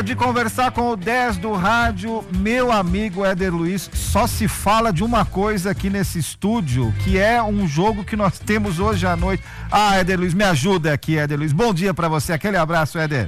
de conversar com o 10 do rádio, meu amigo Éder Luiz. Só se fala de uma coisa aqui nesse estúdio, que é um jogo que nós temos hoje à noite. Ah, Éder Luiz, me ajuda aqui, Éder Luiz. Bom dia pra você, aquele abraço, Éder.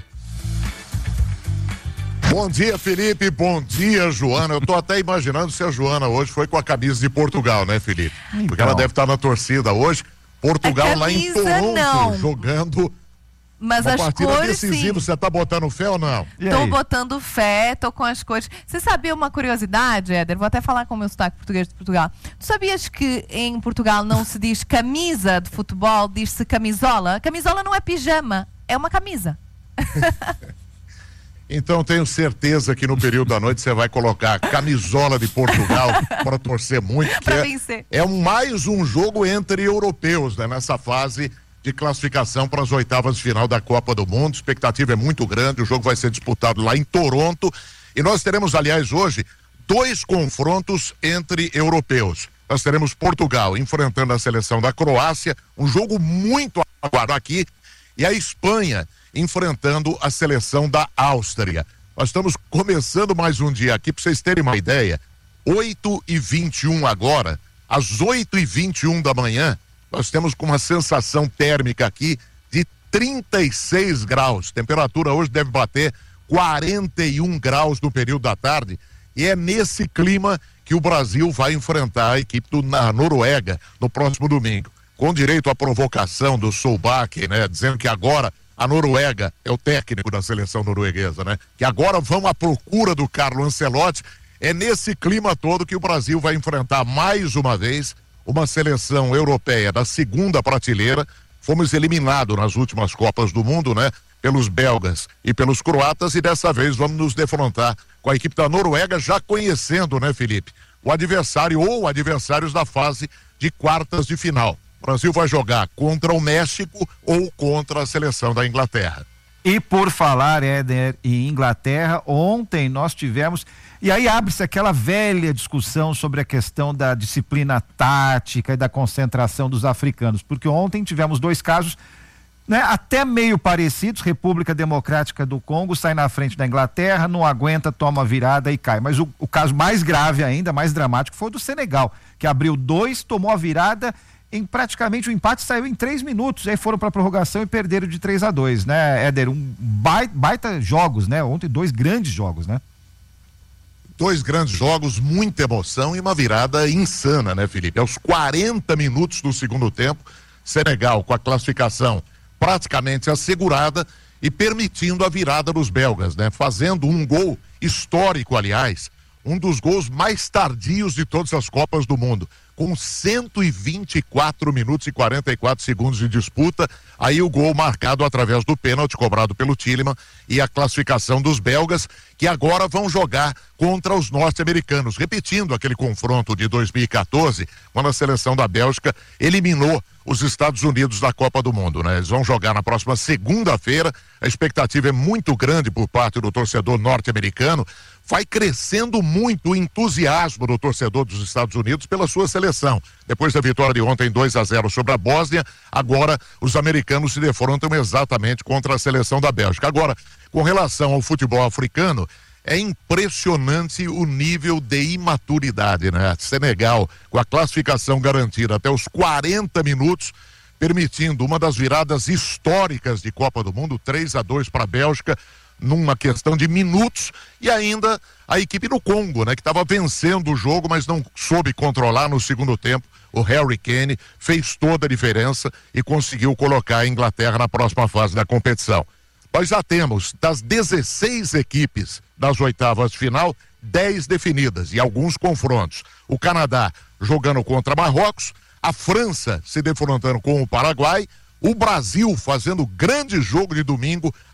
Bom dia, Felipe, bom dia, Joana. Eu tô até imaginando se a Joana hoje foi com a camisa de Portugal, né, Felipe? Então. Porque ela deve estar na torcida hoje. Portugal lá em Toronto, não. jogando mas uma as partida cores, decisiva. sim. Você tá botando fé ou não? Tô botando fé, tô com as cores. Você sabia uma curiosidade, Éder? Vou até falar com o meu sotaque português de Portugal. Tu sabias que em Portugal não se diz camisa de futebol, diz-se camisola? Camisola não é pijama, é uma camisa. Então tenho certeza que no período da noite você vai colocar a camisola de Portugal para torcer muito, Pra vencer. é mais um jogo entre europeus, né, nessa fase de classificação para as oitavas de final da Copa do Mundo. A expectativa é muito grande, o jogo vai ser disputado lá em Toronto e nós teremos, aliás, hoje 2 confrontos entre europeus. Nós teremos Portugal enfrentando a seleção da Croácia, um jogo muito aguardado aqui, e a Espanha enfrentando a seleção da Áustria. Nós estamos começando mais um dia aqui, para vocês terem uma ideia, 8h21 agora, às 8h21 da manhã, nós temos com uma sensação térmica aqui de 36 graus. Temperatura hoje deve bater 41 graus no período da tarde, e é nesse clima que o Brasil vai enfrentar a equipe da Noruega no próximo domingo. Com direito à provocação do Solbakken, né? Dizendo que agora a Noruega é o técnico da seleção norueguesa, né? Que agora vão à procura do Carlo Ancelotti. É nesse clima todo que o Brasil vai enfrentar mais uma vez uma seleção europeia da segunda prateleira. Fomos eliminados nas últimas Copas do Mundo, né? Pelos belgas e pelos croatas, e dessa vez vamos nos defrontar com a equipe da Noruega, já conhecendo, né, Felipe? O adversário ou adversários da fase de quartas de final. O Brasil vai jogar contra o México ou contra a seleção da Inglaterra. E por falar, Éder, em Inglaterra, ontem nós tivemos, e aí abre-se aquela velha discussão sobre a questão da disciplina tática e da concentração dos africanos, porque ontem tivemos 2 casos, né, até meio parecidos. República Democrática do Congo sai na frente da Inglaterra, não aguenta, toma virada e cai. Mas o caso mais grave ainda, mais dramático, foi o do Senegal, que abriu 2, tomou a virada em praticamente o empate, saiu em 3 minutos, aí foram para a prorrogação e perderam de 3-2, né, Éder? Baita jogos, né? Ontem 2 grandes jogos, né? 2 grandes jogos, muita emoção e uma virada insana, né, Felipe? Aos 40 minutos do segundo tempo, Senegal com a classificação praticamente assegurada e permitindo a virada dos belgas, né? Fazendo um gol histórico, aliás, um dos gols mais tardios de todas as Copas do Mundo, com 124 minutos e 44 segundos de disputa, aí o gol marcado através do pênalti cobrado pelo Tielemans e a classificação dos belgas, que agora vão jogar contra os norte-americanos, repetindo aquele confronto de 2014, quando a seleção da Bélgica eliminou os Estados Unidos da Copa do Mundo, né? Eles vão jogar na próxima segunda-feira, a expectativa é muito grande por parte do torcedor norte-americano. Vai crescendo muito o entusiasmo do torcedor dos Estados Unidos pela sua seleção. Depois da vitória de ontem 2-0 sobre a Bósnia, agora os americanos se defrontam exatamente contra a seleção da Bélgica. Agora, com relação ao futebol africano, é impressionante o nível de imaturidade, né? Senegal, com a classificação garantida até os 40 minutos, permitindo uma das viradas históricas de Copa do Mundo, 3-2 para a Bélgica, numa questão de minutos, e ainda a equipe do Congo, né, que estava vencendo o jogo, mas não soube controlar no segundo tempo. O Harry Kane fez toda a diferença e conseguiu colocar a Inglaterra na próxima fase da competição. Nós já temos, das 16 equipes das oitavas de final, 10 definidas e alguns confrontos. O Canadá jogando contra Marrocos, a França se defrontando com o Paraguai, o Brasil fazendo grande jogo de domingo